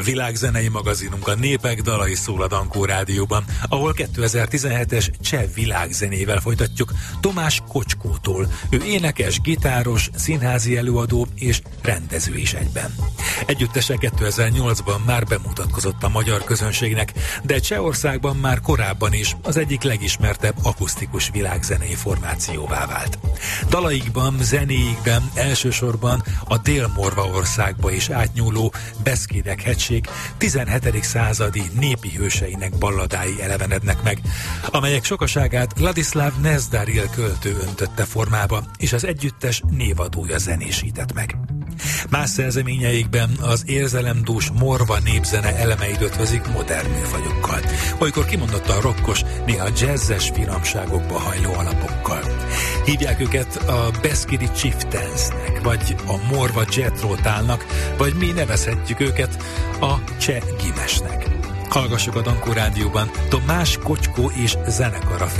világzenei magazinunk, a Népek dalai szól a Dankó Rádióban, ahol 2017-es cseh világzenével folytatjuk Tomás Kocskótól. Ő énekes, gitáros, színházi előadó és rendező is egyben. Együttese 2008-ban már bemutatkozott a magyar közönségnek, de Csehországban már korábban is az egyik legismertebb akusztikus világzenei formációvá vált. Dalaikban, zenéikben elsősorban a Dél-Morvaországba is átnyúló Beszkédek-hegység 17. századi népi hőseinek balladái elevenednek meg, amelyek sokaságát Ladislav Nezdaril költő öntötte formába, és az együttes névadója zenésített meg. Más szerzeményeikben az érzelemdús morva népzene elemeit ötvözik modern műfajokkal, olykor kimondottan rokkos, néha jazzes finomságokba hajló alapokkal. Hívják őket a Beszkidi Chieftains-nek, vagy a morva Jethro-tálnak, vagy mi nevezhetjük őket a cseh gimesnek. Hallgassuk a Dankó Rádióban Tomás Kocskó és zenekara